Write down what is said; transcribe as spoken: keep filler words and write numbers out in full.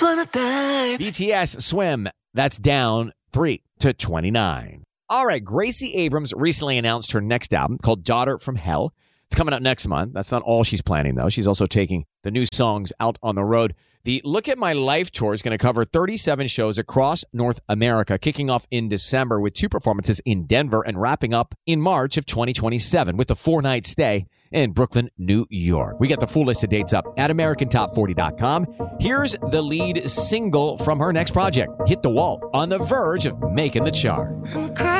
just wanna dive. B T S Swim. That's down three to twenty-nine. All right, Gracie Abrams recently announced her next album called Daughter from Hell. It's coming out next month. That's not all she's planning, though. She's also taking the new songs out on the road. The Look at My Life tour is going to cover thirty-seven shows across North America, kicking off in December with two performances in Denver and wrapping up in March of twenty twenty-seven with a four-night stay in Brooklyn, New York. We got the full list of dates up at American Top forty dot com. Here's the lead single from her next project, Hit the Wall, on the verge of making the chart. I'ma cry